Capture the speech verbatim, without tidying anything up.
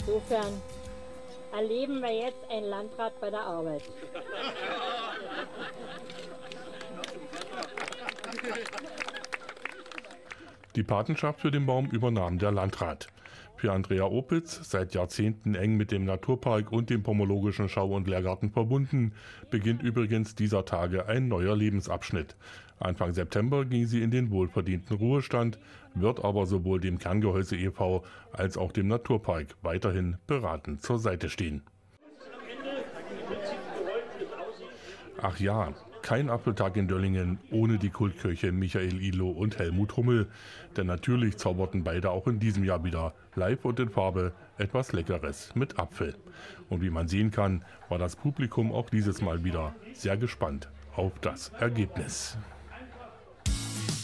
Insofern erleben wir jetzt einen Landrat bei der Arbeit. Die Patenschaft für den Baum übernahm der Landrat. Für Andrea Opitz, seit Jahrzehnten eng mit dem Naturpark und dem Pomologischen Schau- und Lehrgarten verbunden, beginnt übrigens dieser Tage ein neuer Lebensabschnitt. Anfang September ging sie in den wohlverdienten Ruhestand, wird aber sowohl dem Kerngehäuse e V als auch dem Naturpark weiterhin beratend zur Seite stehen. Ach ja, kein Apfeltag in Döllingen ohne die Kultköche Michael Ihlow und Helmut Hummel. Denn natürlich zauberten beide auch in diesem Jahr wieder live und in Farbe etwas Leckeres mit Apfel. Und wie man sehen kann, war das Publikum auch dieses Mal wieder sehr gespannt auf das Ergebnis.